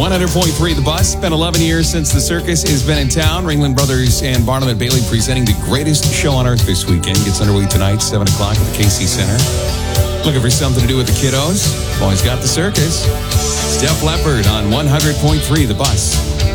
100.3 The Bus. Been 11 years since the circus has been in town. Ringling Brothers and Barnum and Bailey presenting the greatest show on earth this weekend. Gets underway tonight, 7 o'clock at the KC Center. Looking for something to do with the kiddos? Always got the circus. Steph Leppard on 100.3 The Bus.